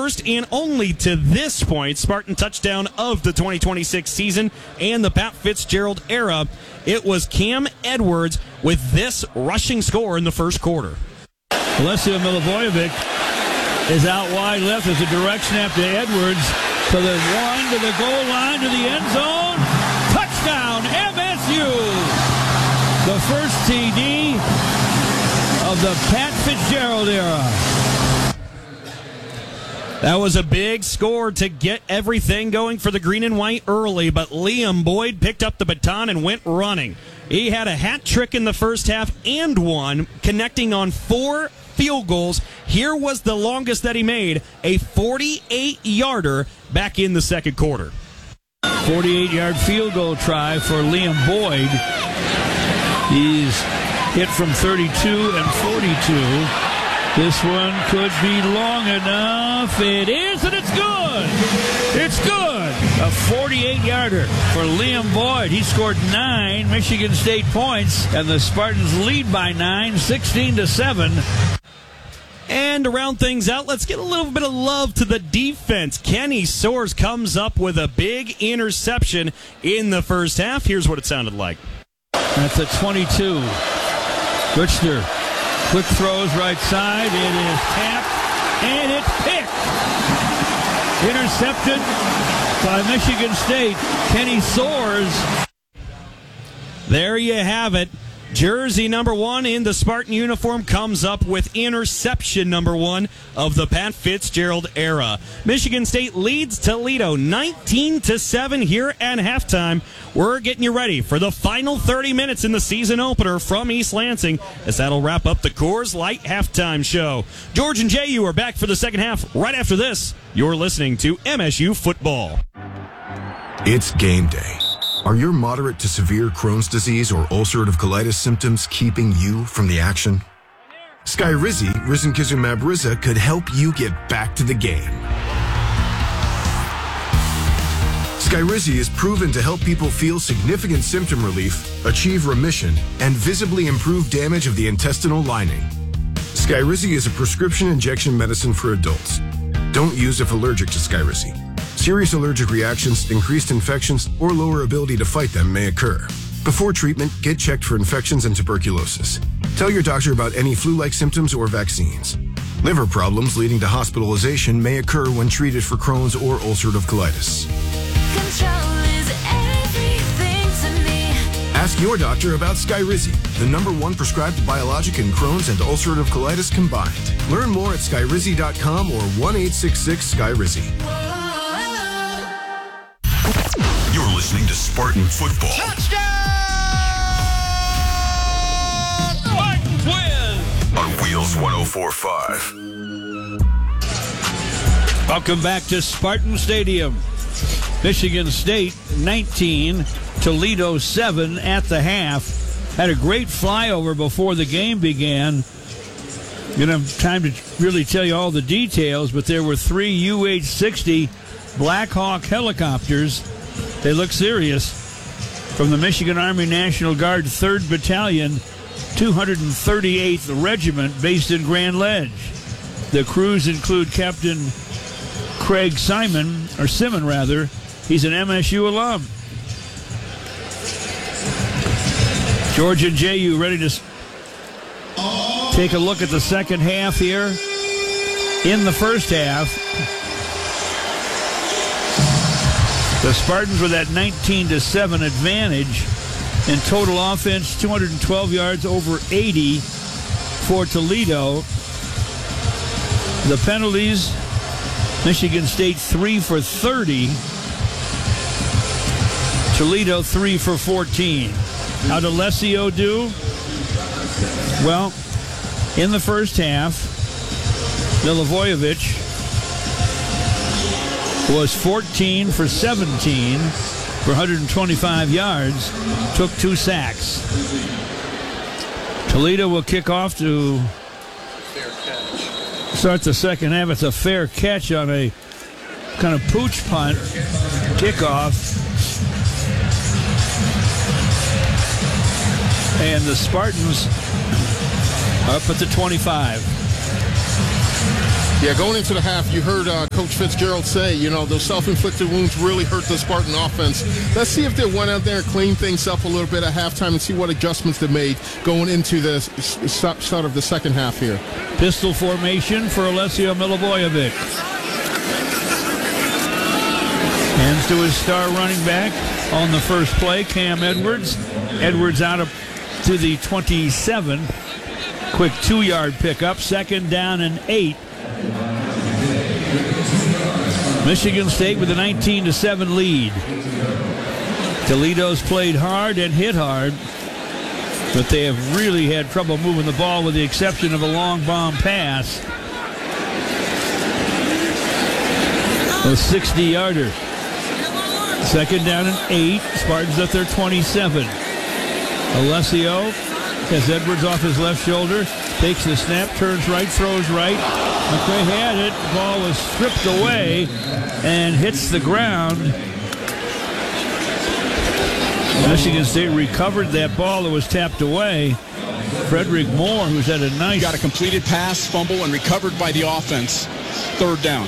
first and only to this point Spartan touchdown of the 2026 season and the Pat Fitzgerald era. It was Cam Edwards with this rushing score in the first quarter. Alessio Milivojevic is out wide left. There's a direct snap to Edwards. To the one, to the goal line, to the end zone. Touchdown, MSU! The first TD of the Pat Fitzgerald era. That was a big score to get everything going for the green and white early, but Liam Boyd picked up the baton and went running. He had a hat trick in the first half and one, connecting on 4 field goals. Here was the longest that he made, a 48-yarder back in the second quarter. 48-yard field goal try for Liam Boyd. He's hit from 32 and 42. This one could be long enough. It is, and it's good. It's good. A 48-yarder for Liam Boyd. He scored 9 Michigan State points, and the Spartans lead by 9, 16-7. And to round things out, let's get a little bit of love to the defense. Kenny Soares comes up with a big interception in the first half. Here's what it sounded like. That's a 22. Richter, quick throws right side. It is tapped, and it's picked. Intercepted by Michigan State. Kenny Soares. There you have it. Jersey number 1 in the Spartan uniform comes up with interception number 1 of the Pat Fitzgerald era. Michigan State leads Toledo 19-7 here at halftime. We're getting you ready for the final 30 minutes in the season opener from East Lansing, as that'll wrap up the Coors Light halftime show. George and Jay, you are back for the second half. Right after this, you're listening to MSU Football. It's game day. Are your moderate to severe Crohn's disease or ulcerative colitis symptoms keeping you from the action? Skyrizi, risankizumab Riza, could help you get back to the game. Skyrizi is proven to help people feel significant symptom relief, achieve remission, and visibly improve damage of the intestinal lining. Skyrizi is a prescription injection medicine for adults. Don't use if allergic to Skyrizi. Serious allergic reactions, increased infections, or lower ability to fight them may occur. Before treatment, get checked for infections and tuberculosis. Tell your doctor about any flu-like symptoms or vaccines. Liver problems leading to hospitalization may occur when treated for Crohn's or ulcerative colitis. Control is everything to me. Ask your doctor about Skyrizi, the #1 prescribed biologic in Crohn's and ulcerative colitis combined. Learn more at skyrizi.com or 1-866-SKYRIZI. You're listening to Spartan Football. Touchdown! Spartans win! On Wheels 104.5. Welcome back to Spartan Stadium. Michigan State 19, Toledo 7 at the half. Had a great flyover before the game began. You don't have time to really tell you all the details, but there were 3 UH-60 Black Hawk helicopters. They look serious. From the Michigan Army National Guard 3rd Battalion, 238th Regiment based in Grand Ledge. The crews include Captain Craig Simon. He's an MSU alum. George and Jay, you ready to take a look at the second half here? In the first half, the Spartans with that 19-7 advantage. In total offense, 212 yards, over 80 for Toledo. The penalties, Michigan State 3 for 30. Toledo 3 for 14. How did Alessio do? Well, in the first half, Milivojevic was 14 for 17 for 125 yards, took 2 sacks. Toledo will kick off to start the second half. It's a fair catch on a kind of pooch punt kickoff. And the Spartans are up at the 25. Yeah, going into the half, you heard Coach Fitzgerald say, those self-inflicted wounds really hurt the Spartan offense. Let's see if they went out there and cleaned things up a little bit at halftime and see what adjustments they made going into the start of the second half here. Pistol formation for Alessio Milivojevic. Hands to his star running back on the first play, Cam Edwards. Edwards out to the 27. Quick 2-yard pickup, 2nd down and 8. Michigan State with a 19-7 lead. Toledo's played hard and hit hard, but they have really had trouble moving the ball with the exception of a long bomb pass. A 60-yarder. 2nd down and 8. Spartans at their 27. Alessio has Edwards off his left shoulder, takes the snap, turns right, throws right. McCray had it. The ball was stripped away and hits the ground. Michigan State recovered that ball that was tapped away. Frederick Moore, who's had a nice... Got a completed pass, fumble, and recovered by the offense. 3rd down.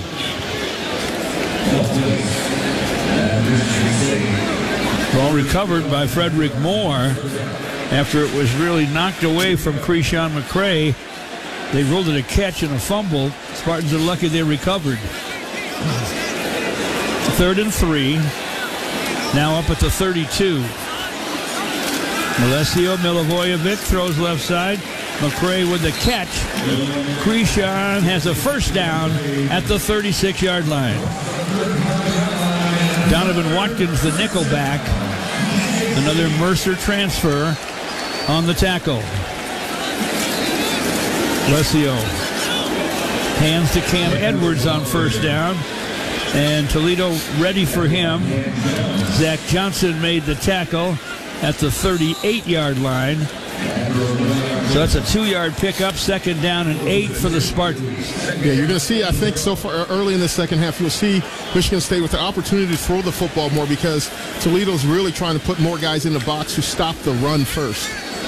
Ball recovered by Frederick Moore after it was really knocked away from Krishan McCray. They ruled it a catch and a fumble. Spartans are lucky they recovered. 3rd and 3. Now up at the 32. Alessio Milivojevic throws left side. McCray with the catch. Krishan has a first down at the 36-yard line. Donovan Watkins, the nickel back. Another Mercer transfer on the tackle. Alessio hands to Cam Edwards on first down. And Toledo ready for him. Zach Johnson made the tackle at the 38-yard line. So that's a 2-yard pickup, 2nd down and 8 for the Spartans. Yeah, you're going to see, I think, so far early in the second half, you'll see Michigan State with the opportunity to throw the football more because Toledo's really trying to put more guys in the box to stop the run first.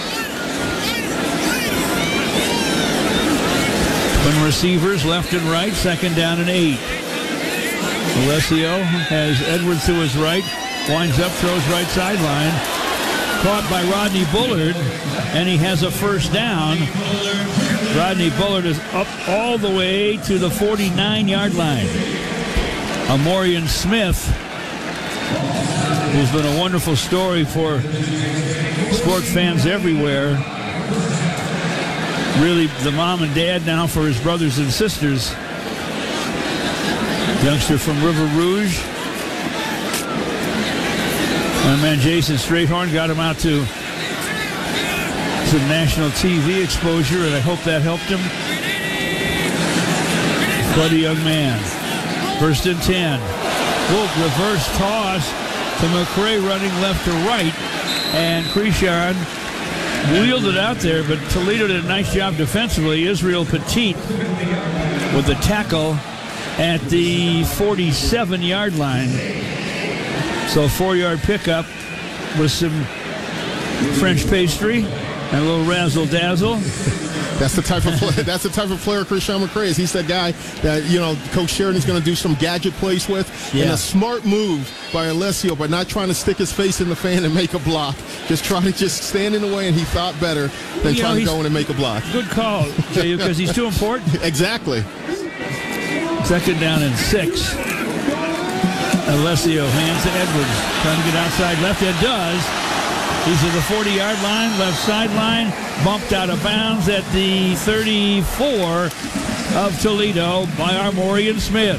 Twin receivers left and right, 2nd down and 8. Alessio has Edwards to his right, winds up, throws right sideline. Caught by Rodney Bullard, and he has a first down. Rodney Bullard is up all the way to the 49-yard line. Amorian Smith, who's been a wonderful story for sport fans everywhere. Really the mom and dad now for his brothers and sisters. Youngster from River Rouge. My man Jason Strayhorn got him out to some national TV exposure, and I hope that helped him. Quite a young man. 1st and 10. Wolf reverse toss to McCray running left to right, and Krishan wheeled it out there, but Toledo did a nice job defensively. Israel Petit with the tackle at the 47-yard line. So a 4-yard pickup with some French pastry and a little razzle-dazzle. That's the type of player Krishan McCray is. He's that guy that, Coach Sheridan's going to do some gadget plays with. Yeah. And a smart move by Alessio by not trying to stick his face in the fan and make a block. Just trying to stand in the way, and he thought better than trying to go in and make a block. Good call, because he's too important. Exactly. 2nd down and 6. Alessio hands to Edwards, trying to get outside left. It does. He's at the 40-yard line, left sideline, bumped out of bounds at the 34 of Toledo by Amorian Smith.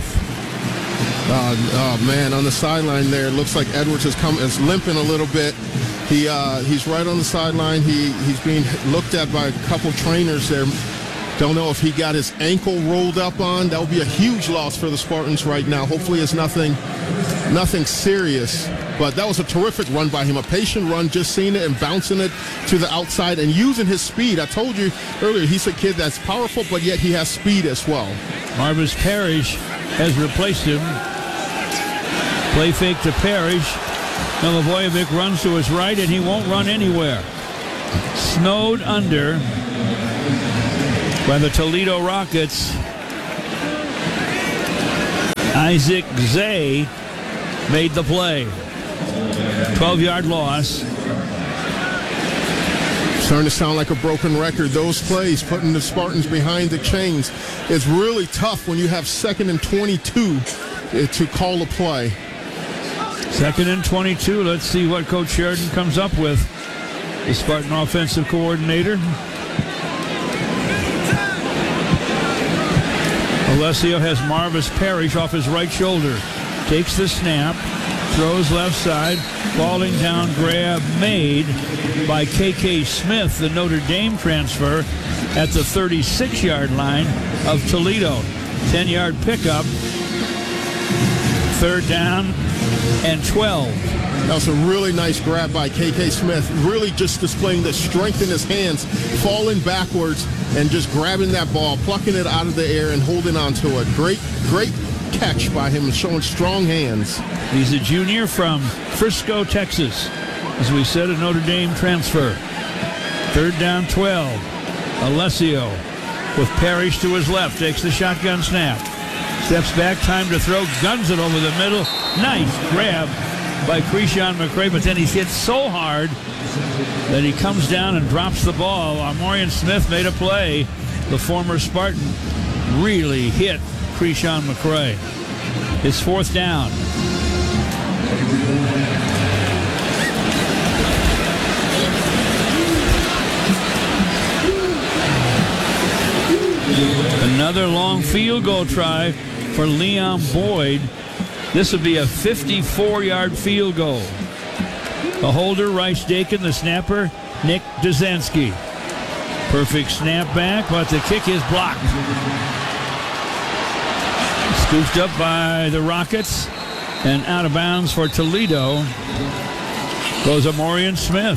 Oh man, on the sideline there, it looks like Edwards is limping a little bit. He's right on the sideline. He's being looked at by a couple trainers there. Don't know if he got his ankle rolled up on. That would be a huge loss for the Spartans right now. Hopefully it's nothing serious. But that was a terrific run by him. A patient run, just seeing it and bouncing it to the outside and using his speed. I told you earlier, he's a kid that's powerful, but yet he has speed as well. Marvis Parrish has replaced him. Play fake to Parrish. Milivojevic runs to his right, and he won't run anywhere. Snowed under by the Toledo Rockets. Isaac Zay made the play. 12-yard loss. Starting to sound like a broken record. Those plays, putting the Spartans behind the chains, it's really tough when you have 2nd and 22 to call a play. 2nd and 22. Let's see what Coach Sheridan comes up with. The Spartan offensive coordinator. Alessio has Marvis Parrish off his right shoulder. Takes the snap. Throws left side. Falling down grab made by K.K. Smith, the Notre Dame transfer, at the 36-yard line of Toledo. 10-yard pickup. 3rd down and 12. That was a really nice grab by K.K. Smith, really just displaying the strength in his hands, falling backwards and just grabbing that ball, plucking it out of the air and holding on to it. Great catch by him, showing strong hands. He's a junior from Frisco, Texas. As we said, a Notre Dame transfer. 3rd down, 12. Alessio with Parrish to his left, takes the shotgun snap. Steps back, time to throw, guns it over the middle. Nice grab by Krishan McCray, but then he's hit so hard that he comes down and drops the ball. Amorian Smith made a play. The former Spartan really hit Krishan McCray. It's 4th down. Another long field goal try for Leon Boyd. This would be a 54-yard field goal. The holder, Rice Dakin. The snapper, Nick Dzansky. Perfect snap back, but the kick is blocked. Scooped up by the Rockets and out of bounds for Toledo goes Amorian Smith.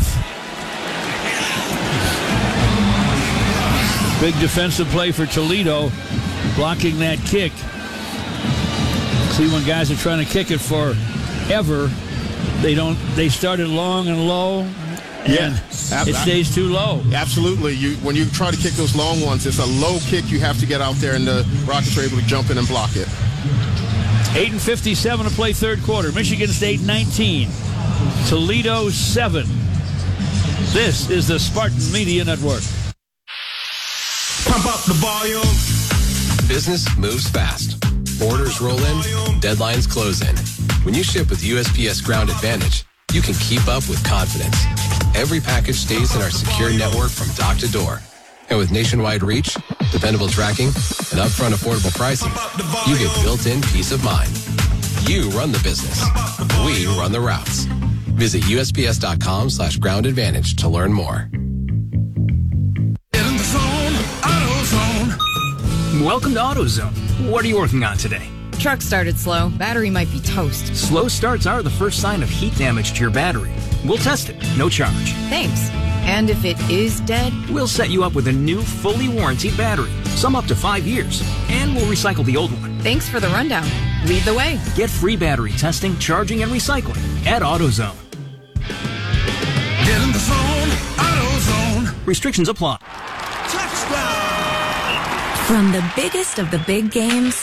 Big defensive play for Toledo, blocking that kick. See, when guys are trying to kick it forever, they start it long and low, and it stays too low. Absolutely. When you try to kick those long ones, it's a low kick you have to get out there, and the Rockets are able to jump in and block it. 8:57 to play 3rd quarter. Michigan State 19, Toledo 7. This is the Spartan Media Network. Pump up the volume. Business moves fast. Orders roll in, deadlines close in. When you ship with USPS Ground Advantage, you can keep up with confidence. Every package stays in our secure network from dock to door. And with nationwide reach, dependable tracking, and upfront affordable pricing, you get built-in peace of mind. You run the business. We run the routes. Visit USPS.com/Ground Advantage to learn more. Welcome to AutoZone. What are you working on today? Truck started slow. Battery might be toast. Slow starts are the first sign of heat damage to your battery. We'll test it, no charge. Thanks. And if it is dead? We'll set you up with a new, fully warranted battery. Some up to 5 years. And we'll recycle the old one. Thanks for the rundown. Lead the way. Get free battery testing, charging, and recycling at AutoZone. Get in the zone, AutoZone. Restrictions apply. From the biggest of the big games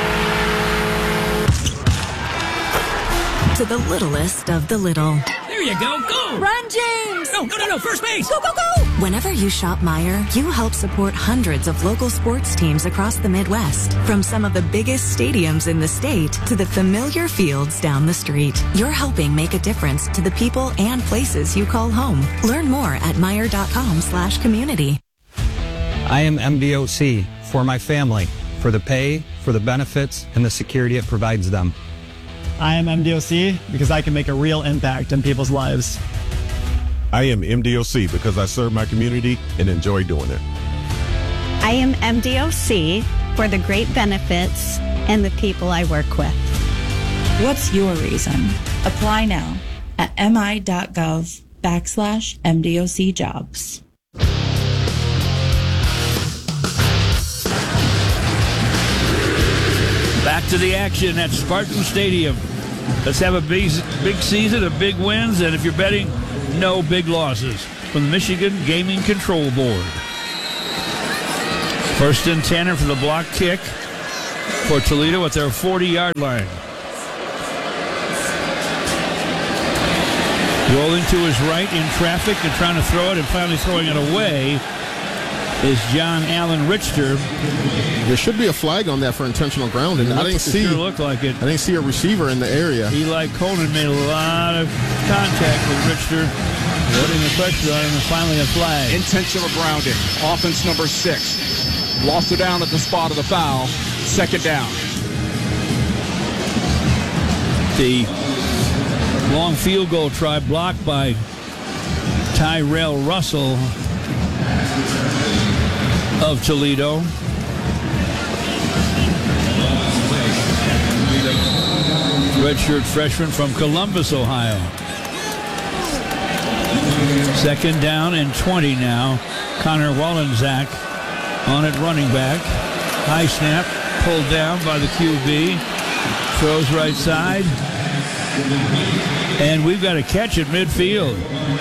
to the littlest of the little. There you go. Go! Run, James! No. First base! Go, go, go! Whenever you shop Meijer, you help support hundreds of local sports teams across the Midwest. From some of the biggest stadiums in the state to the familiar fields down the street. You're helping make a difference to the people and places you call home. Learn more at Meijer.com/community. I am MDOC for my family, for the pay, for the benefits, and the security it provides them. I am MDOC because I can make a real impact in people's lives. I am MDOC because I serve my community and enjoy doing it. I am MDOC for the great benefits and the people I work with. What's your reason? Apply now at mi.gov/MDOC jobs. Back to the action at Spartan Stadium. Let's have a big season of big wins, and if you're betting, no big losses from the Michigan Gaming Control Board. 1st and 10 for the block kick. for Toledo at their 40-yard line. Rolling to his right in traffic and trying to throw it and finally throwing it away is John Allen Richter. There should be a flag on that for intentional grounding. I didn't see. Sure looked like it. I didn't see a receiver in the area. Eli Conan made a lot of contact with Richter, putting the pressure on him, and finally a flag. Intentional grounding. Offense number 6. Lost it down at the spot of the foul. Second down. The long field goal try blocked by Tyrell Russell of Toledo. Redshirt freshman from Columbus, Ohio. Second down and 20 now. Connor Wallenczak on it, running back. High snap, pulled down by the QB. Throws right side. And we've got a catch at midfield.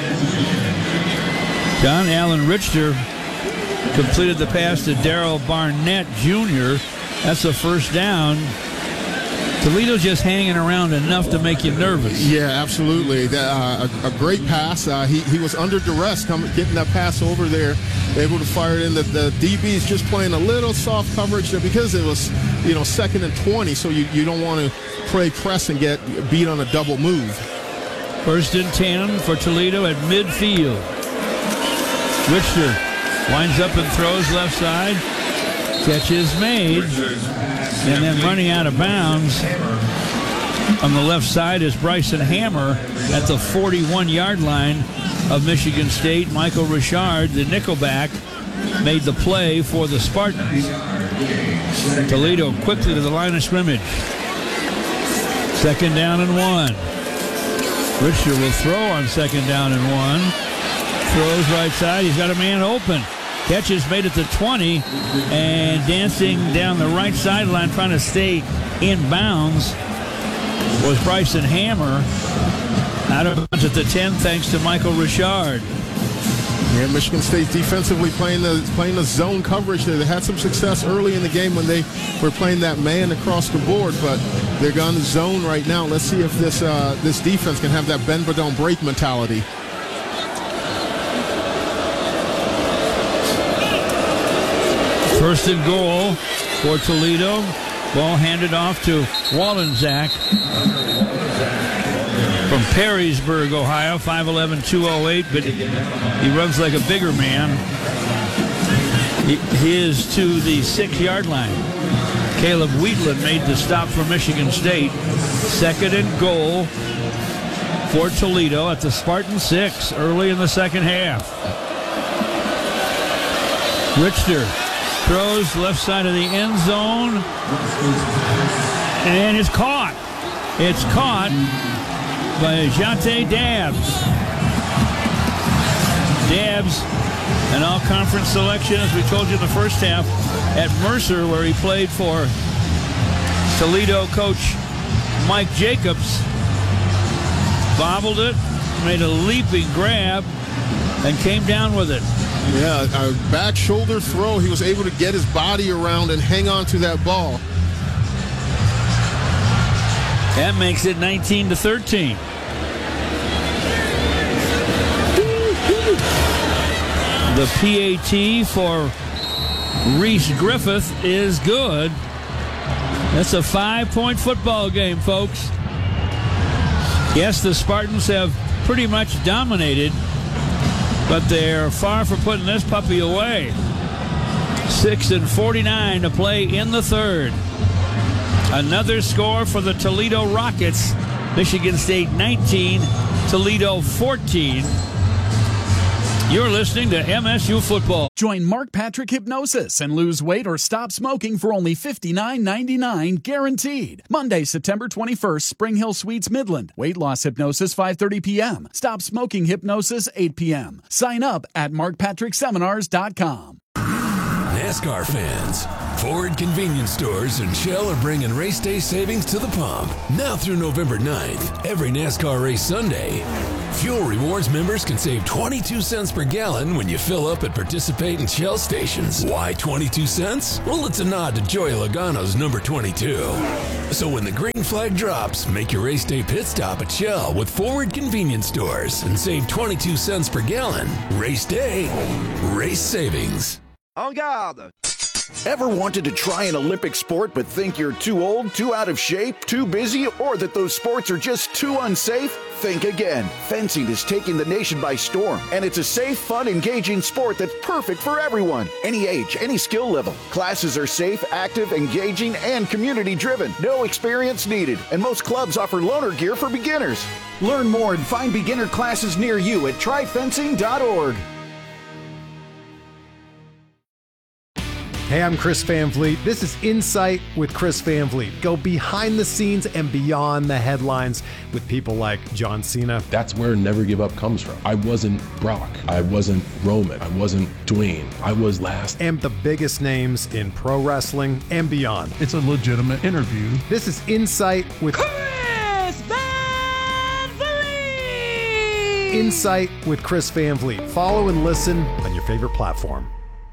John Allen Richter completed the pass to Darrell Barnett Jr. That's a first down. Toledo's just hanging around enough to make you nervous. Yeah, absolutely. A great pass. He was under duress getting that pass over there, able to fire it in. The DB's just playing a little soft coverage there because it was, second and 20, so you don't want to play press and get beat on a double move. First and 10 for Toledo at midfield. Richter winds up and throws left side. Catch is made. And then running out of bounds on the left side is Bryson Hammer at the 41-yard line of Michigan State. Michael Richard, the nickelback, made the play for the Spartans. Toledo quickly to the line of scrimmage. Second down and 1. Richter will throw on second down and 1. Throws right side. He's got a man open. Catch is made at the 20, and dancing down the right sideline trying to stay in bounds was Bryson Hammer. Out of bounds at the 10 thanks to Michael Richard. Yeah, Michigan State defensively playing the zone coverage there. They had some success early in the game when they were playing that man across the board, but they're gone to zone right now. Let's see if this defense can have that bend but don't break mentality. First and goal for Toledo. Ball handed off to Wallenczak from Perrysburg, Ohio. 5'11", 208, but he runs like a bigger man. He is to the 6-yard line. Caleb Wheatland made the stop for Michigan State. Second and goal for Toledo at the Spartan 6 early in the second half. Richter throws left side of the end zone, and it's caught. It's caught by Jante Dabbs. Dabbs, an all-conference selection, as we told you in the first half, at Mercer, where he played for Toledo coach Mike Jacobs. Bobbled it, made a leaping grab, and came down with it. Yeah, a back shoulder throw. He was able to get his body around and hang on to that ball. That makes it 19-13. The PAT for Reese Griffith is good. That's a 5-point football game, folks. Yes, the Spartans have pretty much dominated, but they're far from putting this puppy away. 6:49 to play in the third. Another score for the Toledo Rockets. Michigan State 19, Toledo 14. You're listening to MSU Football. Join Mark Patrick Hypnosis and lose weight or stop smoking for only $59.99 guaranteed. Monday, September 21st, Spring Hill Suites, Midland. Weight loss hypnosis 5:30 p.m. Stop smoking hypnosis 8 p.m. Sign up at markpatrickseminars.com. NASCAR fans, Forward Convenience Stores and Shell are bringing race day savings to the pump. Now through November 9th, every NASCAR race Sunday, Fuel Rewards members can save 22 cents per gallon when you fill up at participating Shell stations. Why 22 cents? Well, it's a nod to Joey Logano's number 22. So when the green flag drops, make your race day pit stop at Shell with Forward Convenience Stores and save 22 cents per gallon. Race day, race savings. En garde! Ever wanted to try an Olympic sport but think you're too old, too out of shape, too busy, or that those sports are just too unsafe? Think again. Fencing is taking the nation by storm, and it's a safe, fun, engaging sport that's perfect for everyone. Any age, any skill level. Classes are safe, active, engaging, and community-driven. No experience needed, and most clubs offer loaner gear for beginners. Learn more and find beginner classes near you at tryfencing.org. Hey, I'm Chris Van Vliet. This is Insight with Chris Van Vliet. Go behind the scenes and beyond the headlines with people like John Cena. That's where Never Give Up comes from. I wasn't Brock. I wasn't Roman. I wasn't Dwayne. I was last. And the biggest names in pro wrestling and beyond. It's a legitimate interview. This is Insight with Chris Van Vliet. Insight with Chris Van Vliet. Follow and listen on your favorite platform.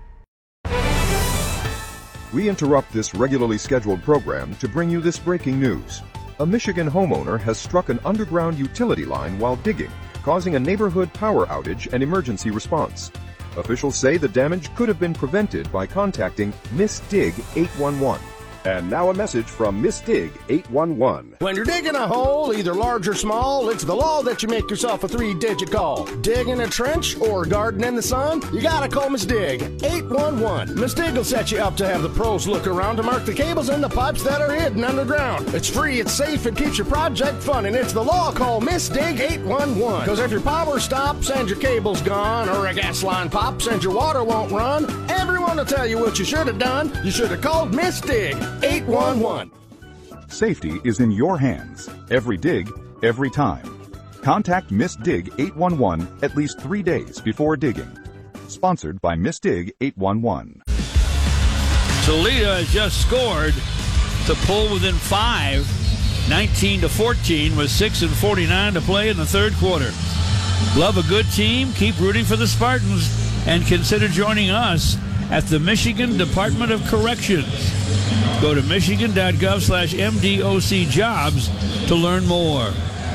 We interrupt this regularly scheduled program to bring you this breaking news. A Michigan homeowner has struck an underground utility line while digging, causing a neighborhood power outage and emergency response. Officials say the damage could have been prevented by contacting Miss Dig 811. And now a message from Miss Dig 811. When you're digging a hole, either large or small, it's the law that you make yourself a 3-digit call. Digging a trench or garden in the sun, you gotta call Miss Dig 811. Miss Dig will set you up to have the pros look around to mark the cables and the pipes that are hidden underground. It's free, it's safe, it keeps your project fun, and it's the law. Call Miss Dig 811. Because if your power stops and your cable's gone, or a gas line pops and your water won't run, everyone will tell you what you should have done. You should have called Miss Dig 811. Safety is in your hands. Every dig, every time. Contact Miss Dig 811 at least 3 days before digging. Sponsored by Miss Dig 811. Toledo has just scored to pull within 5, 19-14, with 6:49 to play in the third quarter. Love a good team? Keep rooting for the Spartans and consider joining us at the Michigan Department of Corrections. Go to michigan.gov/MDOC jobs to learn more.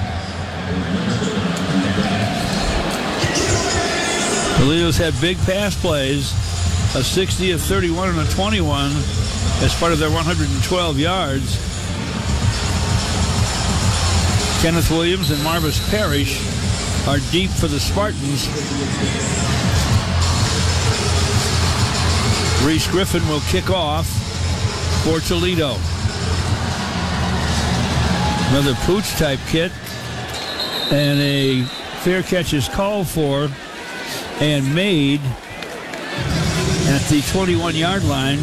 Toledo's had big pass plays, a 60, a 31, and a 21 as part of their 112 yards. Kenneth Williams and Marvis Parrish are deep for the Spartans. Reese Griffin will kick off for Toledo. Another Pooch-type kit, and a fair catch is called for and made at the 21-yard line.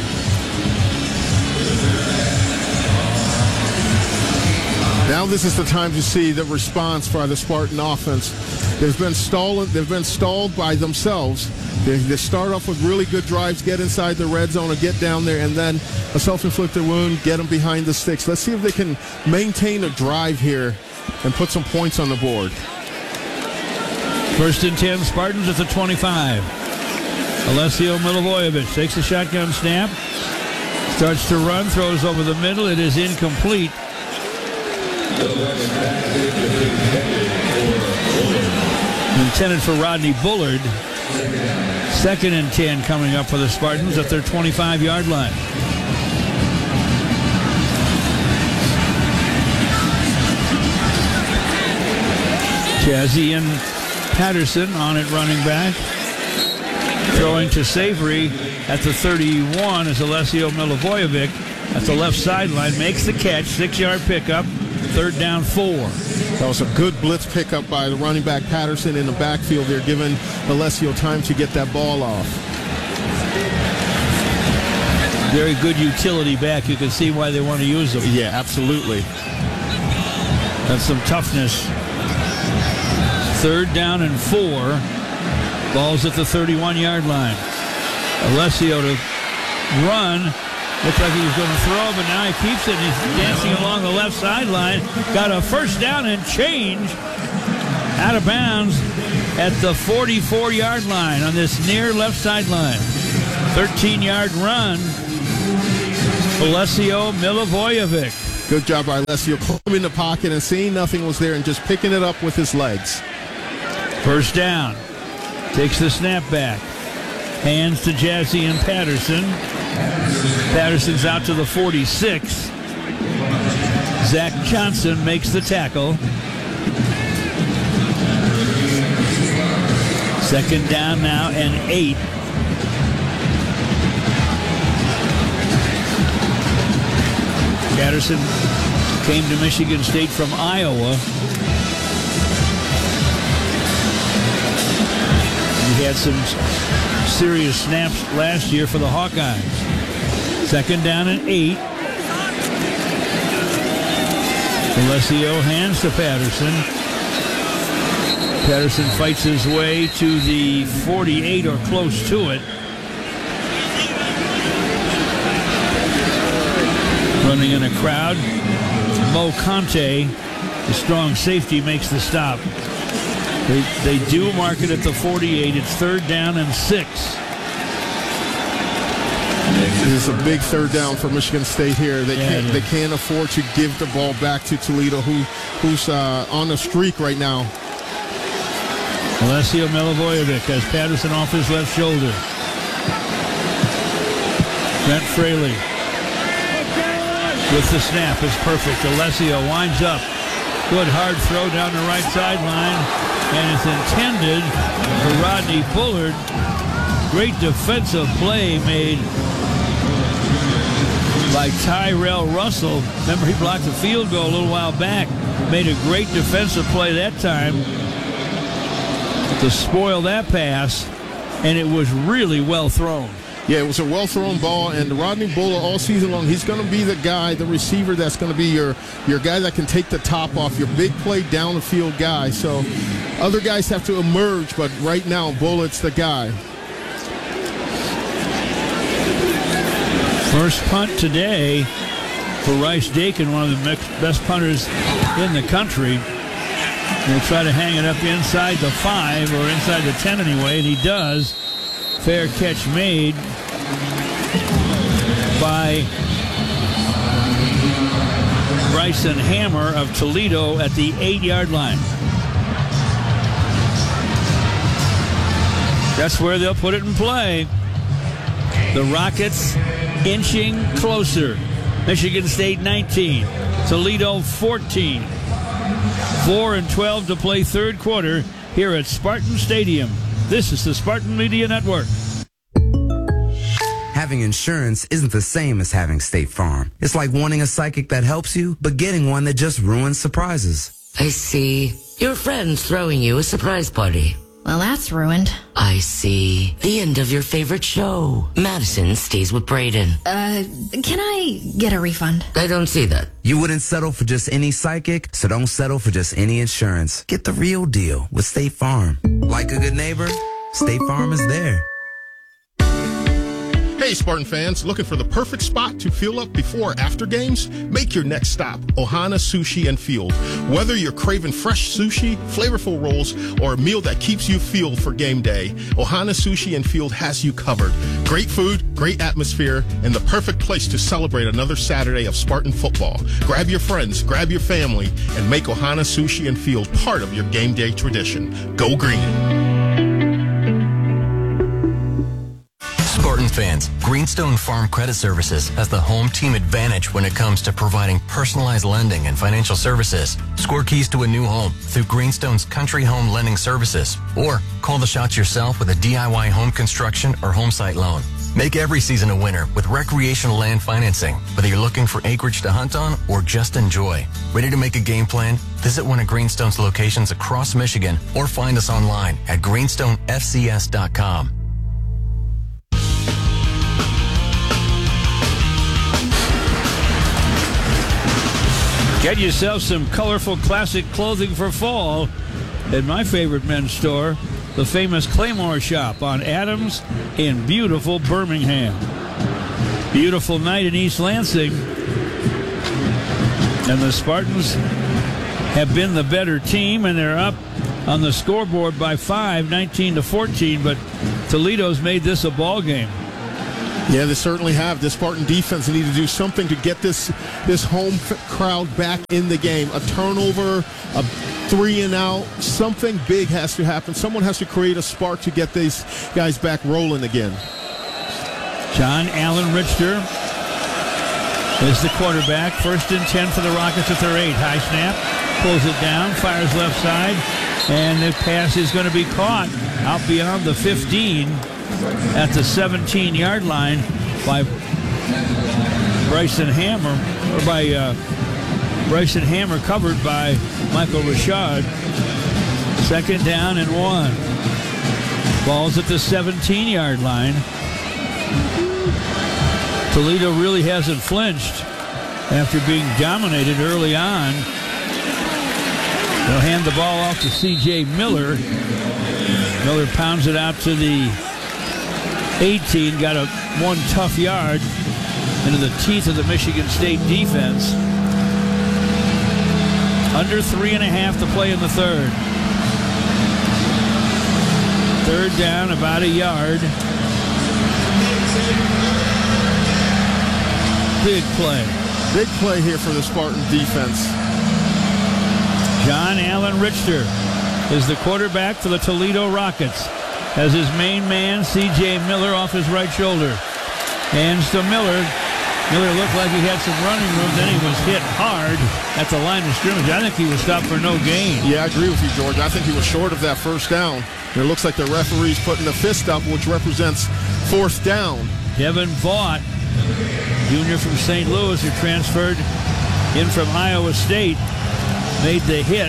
Now this is the time to see the response by the Spartan offense. They've been stalled by themselves. They start off with really good drives, get inside the red zone or get down there, and then a self-inflicted wound, get them behind the sticks. Let's see if they can maintain a drive here and put some points on the board. 1st and 10, Spartans at the 25. Alessio Milivojevic takes a shotgun snap, starts to run, throws over the middle. It is incomplete. Intended for Rodney Bullard. 2nd and 10 coming up for the Spartans at their 25-yard line. Chazian Patterson on it, running back. Throwing to Savory at the 31 is Alessio Milivojevic at the left sideline. Makes the catch, 6-yard pickup, 3rd down 4. That was a good blitz pickup by the running back Patterson in the backfield there, giving Alessio time to get that ball off. Very good utility back. You can see why they want to use him. Yeah, absolutely. That's some toughness. 3rd down and 4. Ball's at the 31-yard line. Alessio to run Looked like he was going to throw, but now he keeps it. He's dancing along the left sideline. Got a first down and change out of bounds at the 44-yard line on this near left sideline. 13-yard run. Alessio Milivojevic. Good job by Alessio, climbing the pocket and seeing nothing was there and just picking it up with his legs. First down. Takes the snap back. Hands to Jazzy and Patterson. Patterson's out to the 46. Zach Johnson makes the tackle. Second down now and 8. Patterson came to Michigan State from Iowa. He had some serious snaps last year for the Hawkeyes. Second down and 8. Alessio hands to Patterson. Patterson fights his way to the 48 or close to it. Running in a crowd. Mo Conte, the strong safety, makes the stop. They do mark it at the 48. It's third down and 6. This is a big third down for Michigan State here. They can't afford to give the ball back to Toledo, who's on a streak right now. Alessio Milivojevic has Patterson off his left shoulder. Brent Fraley with the snap is perfect. Alessio winds up. Good hard throw down the right sideline, and it's intended for Rodney Bullard. Great defensive play made by Tyrell Russell. Remember, he blocked the field goal a little while back. Made a great defensive play that time to spoil that pass, and it was really well thrown. Yeah, it was a well-thrown ball, and Rodney Bullard all season long, he's going to be the guy, the receiver that's going to be your guy that can take the top off, your big play down the field guy. So other guys have to emerge, but right now, Bullard's the guy. First punt today for Rice Dakin, one of the best punters in the country. He'll try to hang it up inside the 5 or inside the 10 anyway, and he does. Fair catch made by Bryson Hammer of Toledo at the 8-yard line. That's where they'll put it in play. The Rockets inching closer. Michigan State 19, Toledo 14. 4-12 to play third quarter here at Spartan Stadium. This is the Spartan Media Network. Having insurance isn't the same as having State Farm. It's like wanting a psychic that helps you, but getting one that just ruins surprises. I see. Your friend's throwing you a surprise party. Well, that's ruined. I see. The end of your favorite show. Madison stays with Braden. Can I get a refund? I don't see that. You wouldn't settle for just any psychic, so don't settle for just any insurance. Get the real deal with State Farm. Like a good neighbor, State Farm is there. Hey, Spartan fans, looking for the perfect spot to fuel up before or after games? Make your next stop Ohana Sushi and Field. Whether you're craving fresh sushi, flavorful rolls, or a meal that keeps you fueled for game day, Ohana Sushi and Field has you covered. Great food, great atmosphere, and the perfect place to celebrate another Saturday of Spartan football. Grab your friends, grab your family, and make Ohana Sushi and Field part of your game day tradition. Go green. Spartan fans, Greenstone Farm Credit Services has the home team advantage when it comes to providing personalized lending and financial services. Score keys to a new home through Greenstone's Country Home Lending Services, or call the shots yourself with a DIY home construction or home site loan. Make every season a winner with recreational land financing, whether you're looking for acreage to hunt on or just enjoy. Ready to make a game plan? Visit one of Greenstone's locations across Michigan or find us online at greenstonefcs.com. Get yourself some colorful classic clothing for fall at my favorite men's store, the famous Claymore Shop on Adams in beautiful Birmingham. Beautiful night in East Lansing. And the Spartans have been the better team, and they're up on the scoreboard by 5, 19-14, but Toledo's made this a ball game. Yeah, they certainly have. The Spartan defense need to do something to get this home crowd back in the game. A turnover, a 3-and-out, something big has to happen. Someone has to create a spark to get these guys back rolling again. John Allen Richter is the quarterback. 1st and 10 for the Rockets at their 8. High snap, pulls it down, fires left side, and the pass is going to be caught out beyond the 15 at the 17-yard line by Bryson Hammer, or by Bryson Hammer, covered by Michael Rashad. 2nd down and 1. Ball's at the 17-yard line. Toledo really hasn't flinched after being dominated early on. They'll hand the ball off to C.J. Miller. Miller pounds it out to the 18. Got one tough yard into the teeth of the Michigan State defense. Under 3.5 to play in the third. 3rd down, about a yard. Big play. Big play here for the Spartan defense. John Allen Richter is the quarterback for the Toledo Rockets. Has his main man, C.J. Miller, off his right shoulder. Hands to Miller. Miller looked like he had some running room, then he was hit hard at the line of scrimmage. I think he was stopped for no gain. Yeah, I agree with you, George. I think he was short of that 1st down. And it looks like the referee's putting the fist up, which represents 4th down. Devin Vaught, junior from St. Louis, who transferred in from Iowa State, made the hit.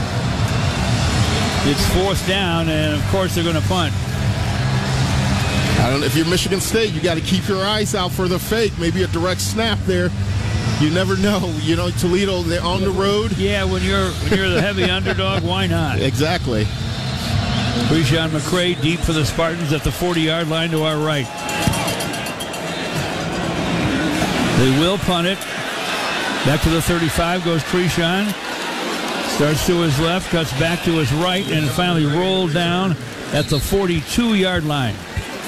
It's 4th down, and of course they're going to punt. I don't know, if you're Michigan State, you got to keep your eyes out for the fake. Maybe a direct snap there. You never know. You know, Toledo, they're on the road. Yeah, when you're the heavy underdog, why not? Exactly. Krishan McCray deep for the Spartans at the 40-yard line to our right. They will punt it. Back to the 35 goes Krishan. Starts to his left, cuts back to his right, and finally rolled down at the 42-yard line.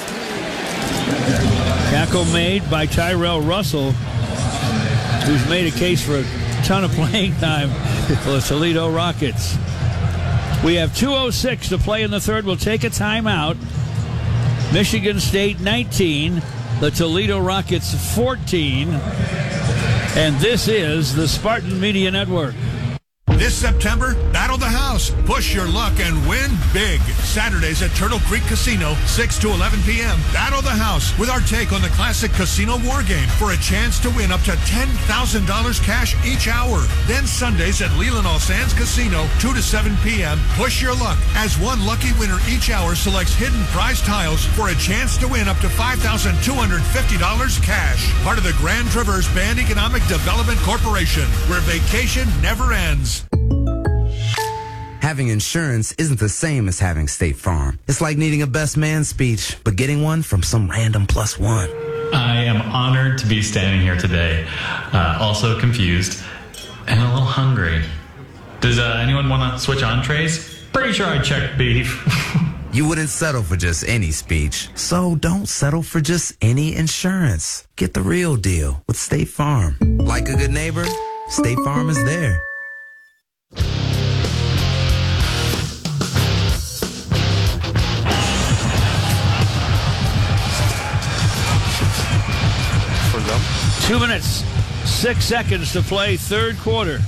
Tackle made by Tyrell Russell, who's made a case for a ton of playing time for the Toledo Rockets. We have 2:06 to play in the third. We'll take a timeout. Michigan State 19, the Toledo Rockets 14, and this is the Spartan Media Network. This September, battle the house, push your luck, and win big. Saturdays at Turtle Creek Casino, 6 to 11 p.m. Battle the house with our take on the classic casino war game for a chance to win up to $10,000 cash each hour. Then Sundays at Leland All Sands Casino, 2 to 7 p.m. Push your luck as one lucky winner each hour selects hidden prize tiles for a chance to win up to $5,250 cash. Part of the Grand Traverse Band Economic Development Corporation, where vacation never ends. Having insurance isn't the same as having State Farm. It's like needing a best man speech, but getting one from some random +1. I am honored to be standing here today, also confused and a little hungry. Does anyone want to switch entrees? Pretty sure I checked beef. You wouldn't settle for just any speech, so don't settle for just any insurance. Get the real deal with State Farm. Like a good neighbor, State Farm is there. For them. 2 minutes, 6 seconds to play third quarter.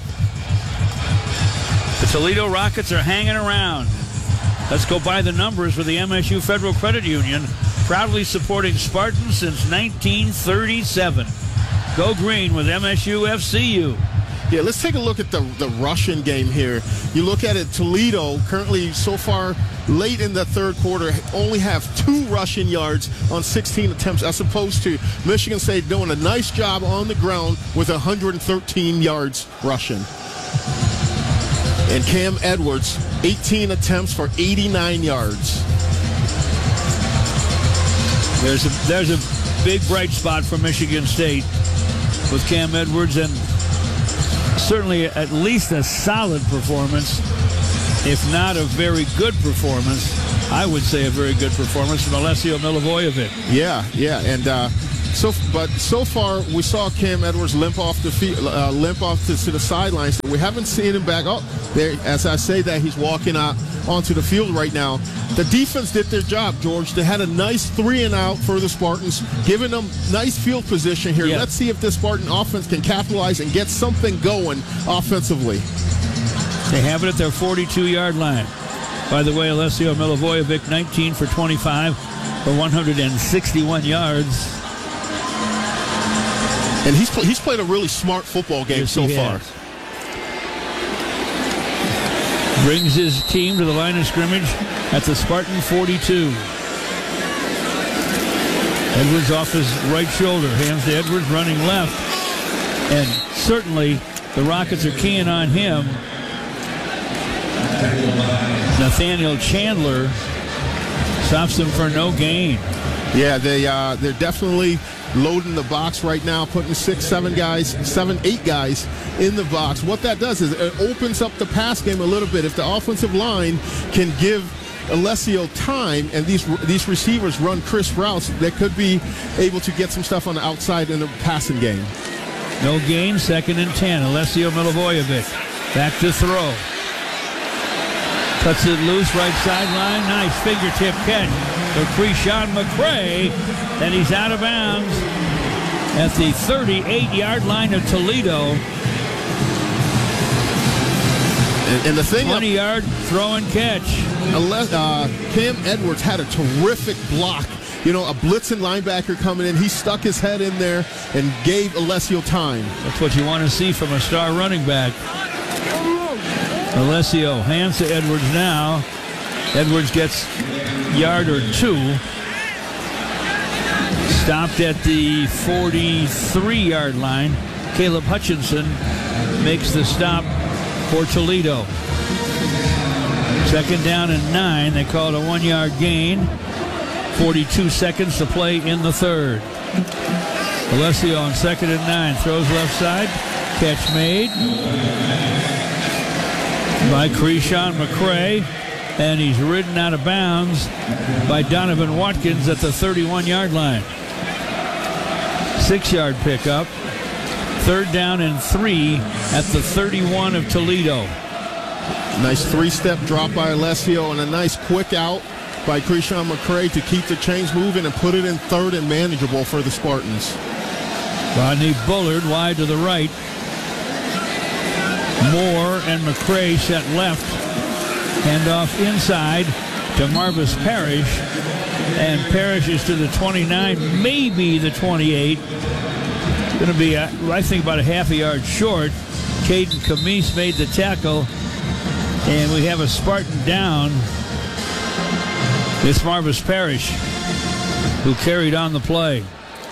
The Toledo Rockets are hanging around. Let's go by the numbers with the MSU Federal Credit Union, proudly supporting Spartans since 1937. Go green with MSU FCU. Yeah, let's take a look at the Russian game here. You look at it, Toledo currently so far late in the third quarter only have 2 rushing yards on 16 attempts, as opposed to Michigan State doing a nice job on the ground with 113 yards rushing. And Cam Edwards, 18 attempts for 89 yards. There's a big bright spot for Michigan State with Cam Edwards, and certainly at least a solid performance, if not a very good performance. I would say a very good performance from Alessio Milivojevic. Yeah, and so far we saw Cam Edwards limp off the field, limp off to the sidelines. We haven't seen him back up there. As I say that, he's walking out onto the field right now. The defense did their job, George. They had a nice 3-and-out for the Spartans, giving them nice field position here. Yeah. Let's see if this Spartan offense can capitalize and get something going offensively. They have it at their 42-yard line. By the way, Alessio Milivojevic, 19 for 25 for 161 yards. And he's played a really smart football game so far. Brings his team to the line of scrimmage at the Spartan 42. Edwards off his right shoulder. Hands to Edwards, running left. And certainly the Rockets are keying on him. Nathaniel Chandler stops them for no gain. Yeah, they're definitely loading the box right now, putting 8 guys in the box. What that does is it opens up the pass game a little bit. If the offensive line can give Alessio time and these receivers run crisp routes, they could be able to get some stuff on the outside in the passing game. No gain, 2nd and 10. Alessio Milivojevic back to throw. Cuts it loose, right sideline. Nice fingertip catch for Krishan McCray. And he's out of bounds at the 38-yard line of Toledo. And the thing, 20-yard throw and catch. Cam Edwards had a terrific block. You know, a blitzing linebacker coming in. He stuck his head in there and gave Alessio time. That's what you want to see from a star running back. Alessio hands to Edwards now. Edwards gets yard or 2. Stopped at the 43-yard line. Caleb Hutchinson makes the stop for Toledo. 2nd down and 9. They call it a 1-yard gain. 42 seconds to play in the 3rd. Alessio on 2nd and 9. Throws left side. Catch made by Krishan McCray, and he's ridden out of bounds by Donovan Watkins at the 31-yard line. 6-yard pickup. 3rd down and 3 at the 31 of Toledo. Nice 3-step drop by Alessio and a nice quick out by Krishan McCray to keep the chains moving and put it in 3rd and manageable for the Spartans. Rodney Bullard wide to the right. Moore and McCray set left. Handoff inside to Marvis Parrish. And Parrish is to the 29, maybe the 28. Going to be, I think, about a half a yard short. Caden Camise made the tackle. And we have a Spartan down. It's Marvis Parrish who carried on the play.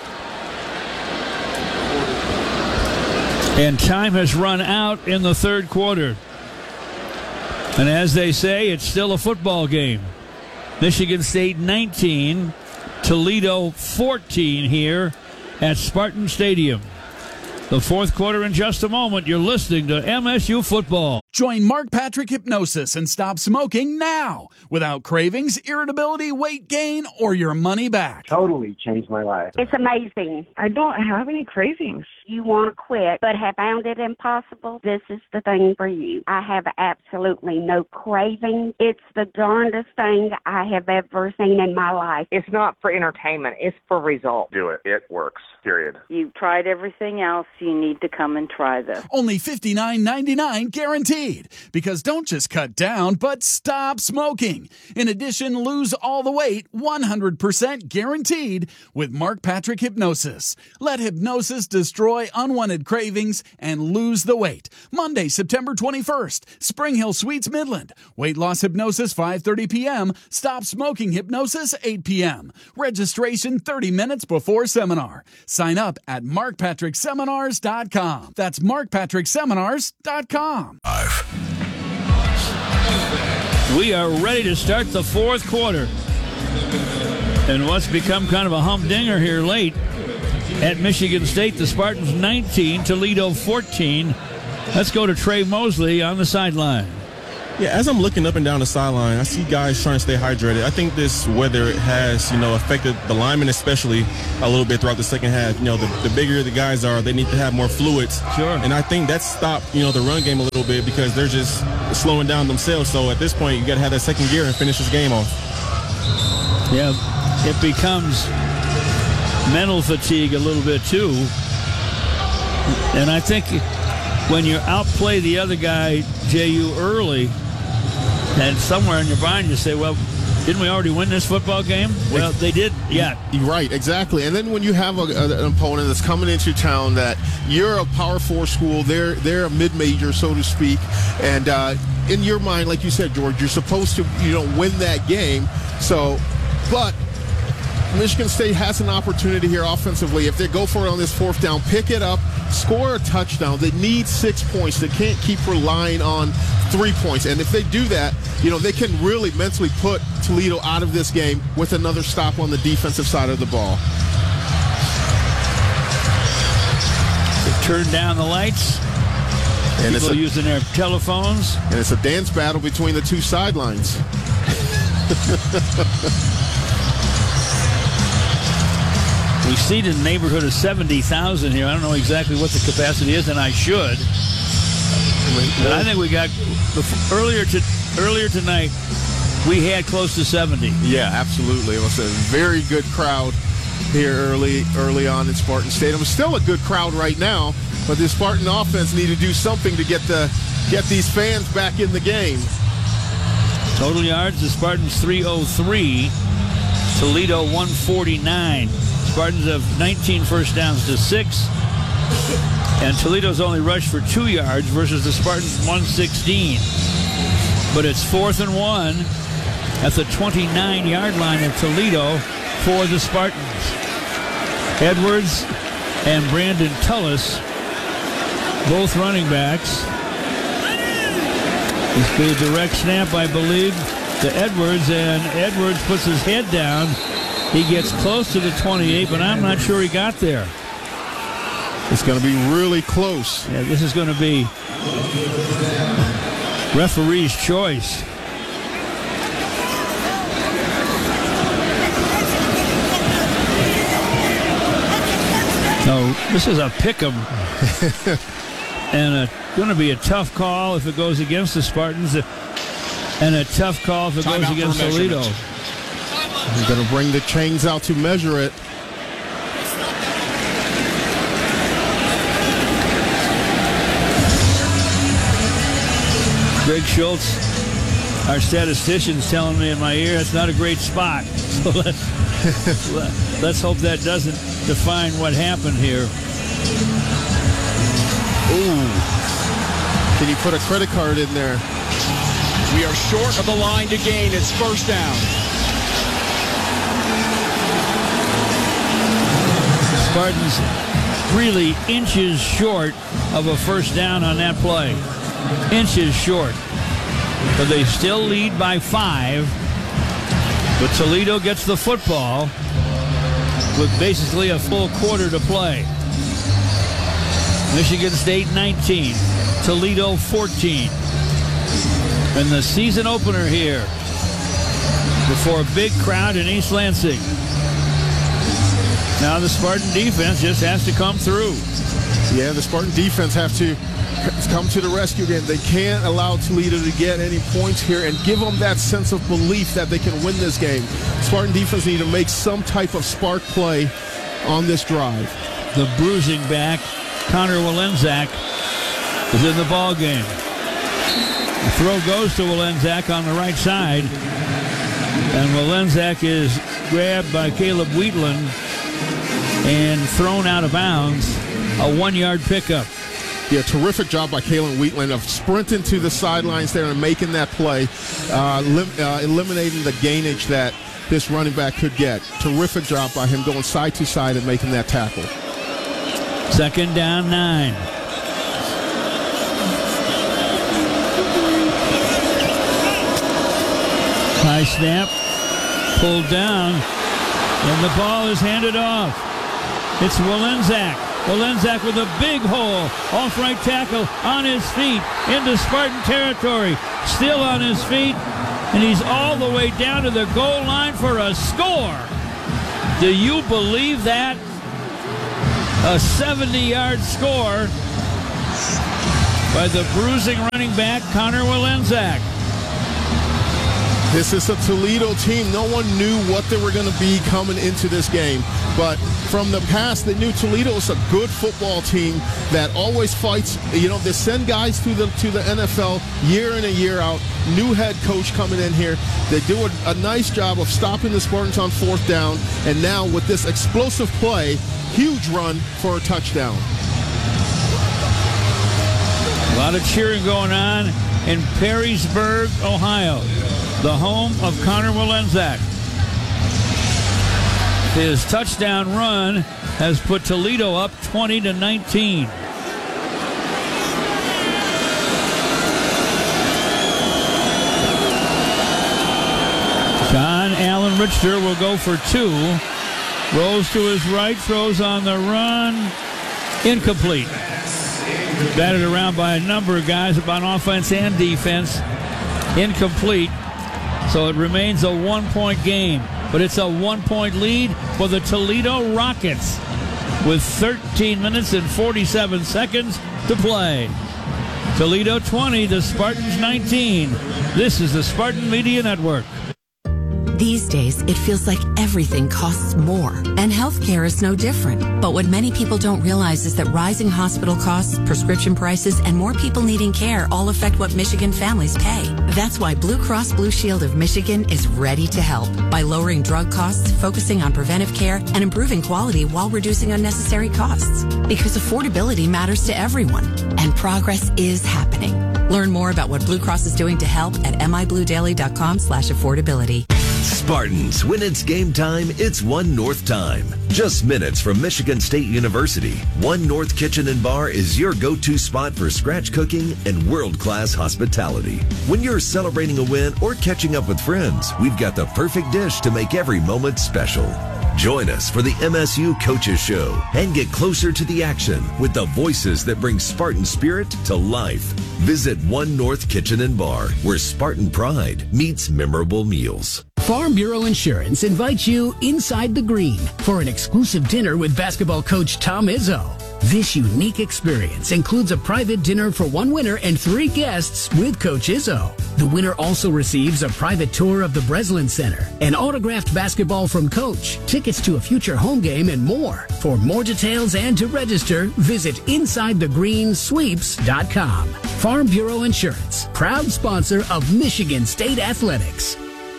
And time has run out in the 3rd quarter. And as they say, it's still a football game. Michigan State 19, Toledo 14 here at Spartan Stadium. The 4th quarter in just a moment. You're listening to MSU Football. Join Mark Patrick Hypnosis and stop smoking now without cravings, irritability, weight gain, or your money back. Totally changed my life. It's amazing. I don't have any cravings. You want to quit, but have found it impossible? This is the thing for you. I have absolutely no craving. It's the darndest thing I have ever seen in my life. It's not for entertainment. It's for results. Do it. It works. Period. You've tried everything else. You need to come and try this. Only $59.99 guaranteed. Because don't just cut down, but stop smoking. In addition, lose all the weight 100% guaranteed with Mark Patrick Hypnosis. Let hypnosis destroy unwanted cravings and lose the weight. Monday, September 21st, Spring Hill Suites, Midland. Weight loss hypnosis 5:30 p.m. Stop smoking hypnosis 8 p.m. Registration 30 minutes before seminar. Sign up at markpatrickseminars.com. That's markpatrickseminars.com. We are ready to start the 4th quarter. And what's become kind of a humdinger here late at Michigan State, the Spartans 19, Toledo 14. Let's go to Trey Mosley on the sideline. Yeah, as I'm looking up and down the sideline, I see guys trying to stay hydrated. I think this weather has, affected the linemen especially a little bit throughout the second half. The bigger the guys are, they need to have more fluids. Sure. And I think that stopped, the run game a little bit because they're just slowing down themselves. So at this point, you got to have that second gear and finish this game off. Yeah, it becomes mental fatigue a little bit too. And I think when you outplay the other guy, JU, early, and somewhere in your mind you say, well, didn't we already win this football game? Well, they did, yeah. Right, exactly. And then when you have an opponent that's coming into town that you're a Power 4 school, they're a mid-major, so to speak, and in your mind, like you said, George, you're supposed to, win that game. But Michigan State has an opportunity here offensively. If they go for it on this fourth down, pick it up, score a touchdown. They need 6 points. They can't keep relying on 3 points. And if they do that, they can really mentally put Toledo out of this game with another stop on the defensive side of the ball. They turn down the lights. And people using their telephones. And it's a dance battle between the two sidelines. We seated in the neighborhood of 70,000 here. I don't know exactly what the capacity is, and I should. But I think we got earlier tonight. We had close to 70. Yeah, absolutely. It was a very good crowd here early on in Spartan Stadium. It's still a good crowd right now, but the Spartan offense need to do something to get these fans back in the game. Total yards: the Spartans 303, Toledo 149. Spartans have 19 first downs to 6. And Toledo's only rushed for 2 yards versus the Spartans 116. But it's 4th and 1 at the 29-yard line of Toledo for the Spartans. Edwards and Brandon Tullis, both running backs. This will be a direct snap, I believe, to Edwards, and Edwards puts his head down. He gets close to the 28, but I'm not sure he got there. It's going to be really close. Yeah, this is going to be referee's choice. So this is a pick 'em. And going to be a tough call if it goes against the Spartans, and a tough call if it goes against Toledo. He's going to bring the chains out to measure it. Greg Schultz, our statistician's telling me in my ear it's not a great spot. So let's hope that doesn't define what happened here. Ooh. Can you put a credit card in there? We are short of the line to gain. It's first down. Spartans really inches short of a first down on that play. Inches short. But they still lead by 5. But Toledo gets the football with basically a full quarter to play. Michigan State 19, Toledo 14. And the season opener here before a big crowd in East Lansing. Now the Spartan defense just has to come through. Yeah, the Spartan defense have to come to the rescue again. They can't allow Toledo to get any points here and give them that sense of belief that they can win this game. Spartan defense need to make some type of spark play on this drive. The bruising back, Connor Walenzak, is in the ball game. The throw goes to Walenzak on the right side, and Walenzak is grabbed by Caleb Wheatland and thrown out of bounds. A 1-yard pickup. Yeah, terrific job by Caleb Wheatland of sprinting to the sidelines there and making that play, eliminating the gainage that this running back could get. Terrific job by him going side to side and making that tackle. 2nd down, 9. High snap, pulled down, And the ball is handed off. It's Walenzak. Walenzak with a big hole. Off right tackle on his feet into Spartan territory. Still on his feet. And he's all the way down to the goal line for a score. Do you believe that? A 70-yard score by the bruising running back, Connor Walenzak. This is a Toledo team. No one knew what they were going to be coming into this game. But from the past, they knew Toledo was a good football team that always fights. You know, they send guys to the NFL year in and year out. New head coach coming in here. They do a nice job of stopping the Spartans on fourth down. And now with this explosive play, huge run for a touchdown. A lot of cheering going on in Perrysburg, Ohio, the home of Connor Walenzak. His touchdown run has put Toledo up 20-19. John Allen Richter will go for 2. Rolls to his right, throws on the run. Incomplete. Batted around by a number of guys on offense and defense. Incomplete. So it remains a 1-point game. But it's a 1-point lead for the Toledo Rockets with 13 minutes and 47 seconds to play. Toledo 20, the Spartans 19. This is the Spartan Media Network. These days, it feels like everything costs more, and healthcare is no different. But what many people don't realize is that rising hospital costs, prescription prices, and more people needing care all affect what Michigan families pay. That's why Blue Cross Blue Shield of Michigan is ready to help by lowering drug costs, focusing on preventive care, and improving quality while reducing unnecessary costs. Because affordability matters to everyone, and progress is happening. Learn more about what Blue Cross is doing to help at mibluedaily.com/affordability. Spartans, when it's game time, it's One North time. Just minutes from Michigan State University, One North Kitchen and Bar is your go-to spot for scratch cooking and world-class hospitality. When you're celebrating a win or catching up with friends, we've got the perfect dish to make every moment special. Join us for the MSU Coaches Show and get closer to the action with the voices that bring Spartan spirit to life. Visit One North Kitchen and Bar, where Spartan pride meets memorable meals. Farm Bureau Insurance invites you inside the green for an exclusive dinner with basketball coach Tom Izzo. This unique experience includes a private dinner for one winner and 3 guests with Coach Izzo. The winner also receives a private tour of the Breslin Center, an autographed basketball from Coach, tickets to a future home game, and more. For more details and to register, visit InsideTheGreenSweeps.com. Farm Bureau Insurance, proud sponsor of Michigan State Athletics.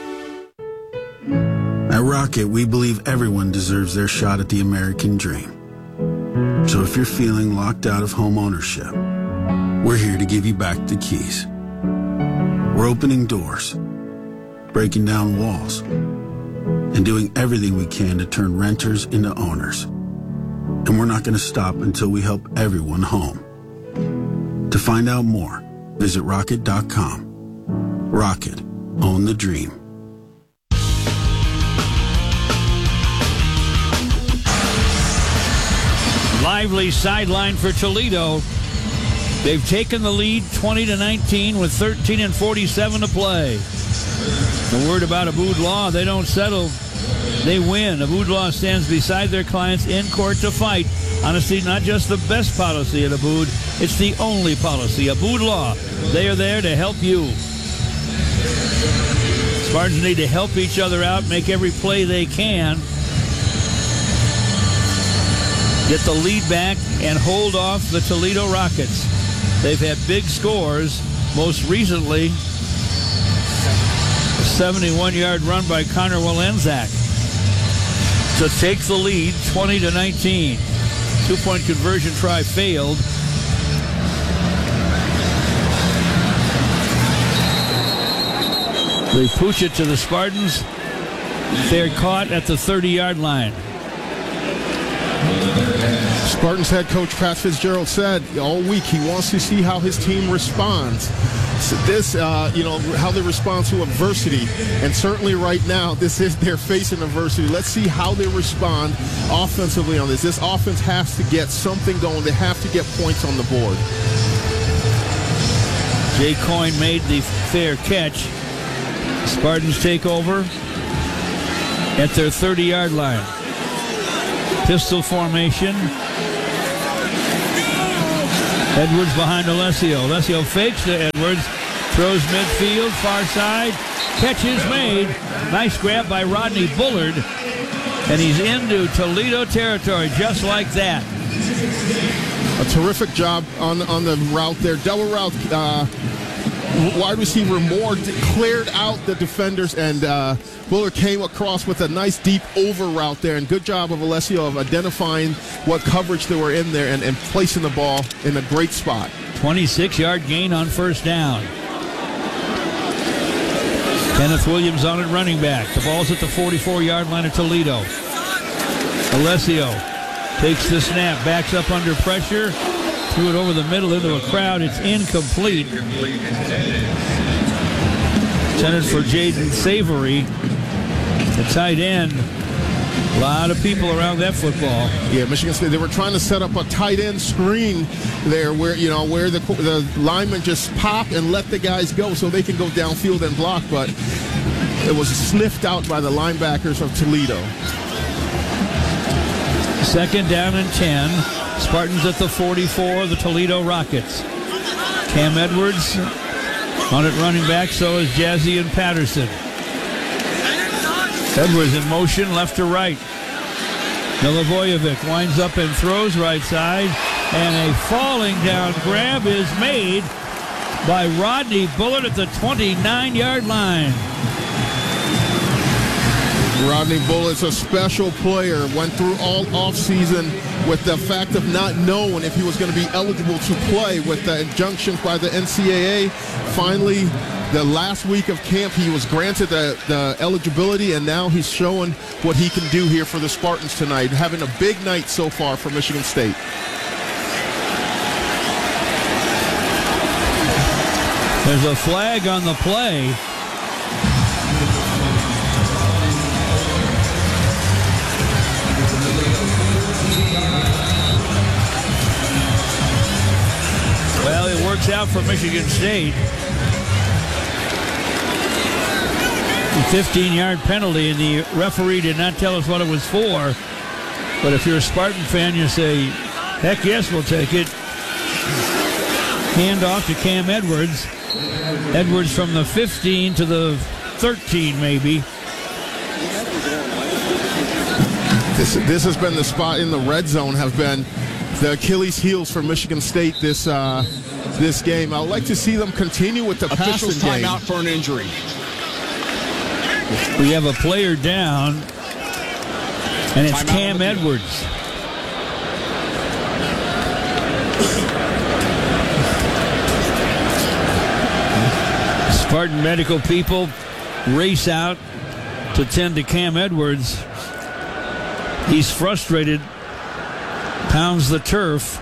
At Rocket, we believe everyone deserves their shot at the American dream. So if you're feeling locked out of home ownership, we're here to give you back the keys. We're opening doors, breaking down walls, and doing everything we can to turn renters into owners. And we're not going to stop until we help everyone home. To find out more, visit Rocket.com. Rocket, own the dream. Lively sideline for Toledo. They've taken the lead 20-19 with 13 and 47 to play. The word about Abood Law, they don't settle, they win. Abood Law stands beside their clients in court to fight. Honestly, not just the best policy at Abood, it's the only policy. Abood Law, they are there to help you. Spartans need to help each other out, make every play they can. Get the lead back and hold off the Toledo Rockets. They've had big scores, most recently a 71-yard run by Connor Walenzak to take the lead 20-19. 2-point conversion try failed. They push it to the Spartans. They're caught at the 30-yard line. Spartans head coach Pat Fitzgerald said all week he wants to see how his team responds. So this, how they respond to adversity. And certainly right now, they're facing adversity. Let's see how they respond offensively on this. This offense has to get something going. They have to get points on the board. Jay Coyne made the fair catch. Spartans take over at their 30-yard line. Pistol formation. Edwards behind Alessio. Alessio fakes to Edwards. Throws midfield, far side. Catch is made. Nice grab by Rodney Bullard. And he's into Toledo territory just like that. A terrific job on the route there. Double route. Wide receiver Moore cleared out the defenders, and Bullard came across with a nice deep over route there. And good job of Alessio of identifying what coverage they were in there and placing the ball in a great spot. 26-yard gain on first down. Kenneth Williams on it, running back. The ball's at the 44-yard line of Toledo. Alessio takes the snap, backs up under pressure, threw it over the middle into a crowd. It's incomplete. Intended for Jaden Savory, the tight end. A lot of people around that football. Yeah, Michigan State, they were trying to set up a tight end screen there where the linemen just pop and let the guys go so they can go downfield and block, but it was sniffed out by the linebackers of Toledo. Second down and 10. Spartans at the 44, the Toledo Rockets. Cam Edwards on it running back, so is Jazzy and Patterson. Edwards in motion, left to right. Milivojevic winds up and throws right side, and a falling down grab is made by Rodney Bullard at the 29-yard line. Rodney Bullett's a special player. Went through all offseason with the fact of not knowing if he was going to be eligible to play with the injunctions by the NCAA. Finally, the last week of camp, he was granted the eligibility, and now he's showing what he can do here for the Spartans tonight, having a big night so far for Michigan State. There's a flag on the play. Well, it works out for Michigan State. A 15-yard penalty, and the referee did not tell us what it was for. But if you're a Spartan fan, you say, heck yes, we'll take it. Hand off to Cam Edwards. Edwards from the 15 to the 13, maybe. This has been the spot in the red zone, have been the Achilles heels for Michigan State this game. I'd like to see them continue with the passing game. Timeout for an injury. We have a player down, and it's Cam Edwards. Spartan medical people race out to tend to Cam Edwards. He's frustrated, pounds the turf.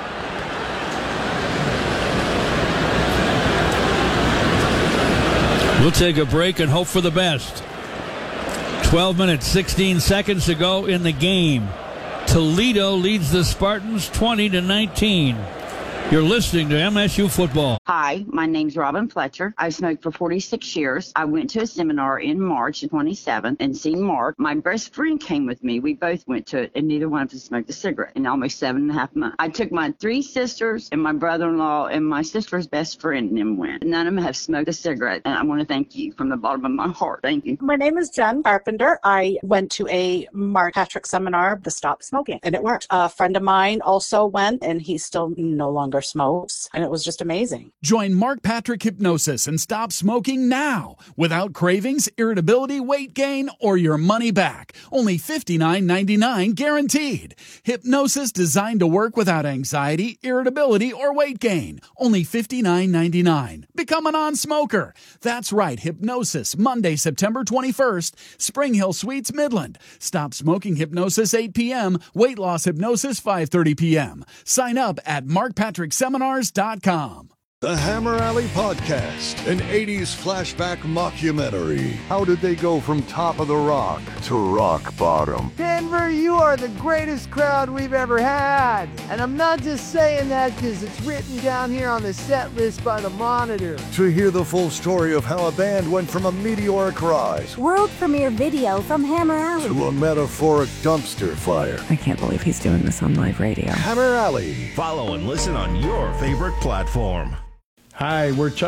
We'll take a break and hope for the best. 12 minutes, 16 seconds to go in the game. Toledo leads the Spartans 20-19. You're listening to MSU Football. Hi, my name's Robin Fletcher. I smoked for 46 years. I went to a seminar in March of 27 and seen Mark. My best friend came with me. We both went to it, and neither one of us smoked a cigarette in almost 7.5 months. I took my 3 sisters and my brother-in-law and my sister's best friend and them went. None of them have smoked a cigarette, and I want to thank you from the bottom of my heart. Thank you. My name is Jen Carpenter. I went to a Mark Patrick seminar, the Stop Smoking, and it worked. A friend of mine also went, and he still no longer smokes, and it was just amazing. Join Mark Patrick Hypnosis and stop smoking now without cravings, irritability, weight gain, or your money back. Only $59.99 guaranteed. Hypnosis designed to work without anxiety, irritability, or weight gain. Only $59.99. Become a non-smoker. That's right, Hypnosis, Monday, September 21st, Spring Hill Suites, Midland. Stop smoking hypnosis 8 p.m., weight loss hypnosis 5:30 p.m. Sign up at markpatrickseminars.com. The Hammer Alley Podcast, an 80s flashback mockumentary. How did they go from top of the rock to rock bottom? Denver, you are the greatest crowd we've ever had. And I'm not just saying that because it's written down here on the set list by the Monitor. To hear the full story of how a band went from a meteoric rise, world premiere video from Hammer Alley, to a metaphoric dumpster fire. I can't believe he's doing this on live radio. Hammer Alley. Follow and listen on your favorite platform. Hi, we're Chuck